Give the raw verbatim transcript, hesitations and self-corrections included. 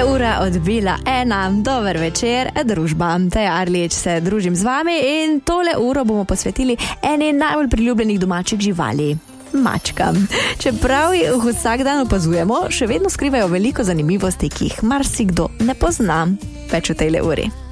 Je ura odbila ena, dober večer, družba. Teja Arlič se družim z vami in tole uro bomo posvetili eni najbolj priljubljenih domačih živali. Mačkam. Čeprav jih vsak dan opazujemo, še vedno skrivajo veliko zanimivosti, ki jih marsikdo ne pozna. Več v tejle uri.